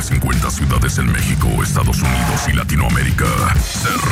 50 ciudades en México, Estados Unidos y Latinoamérica.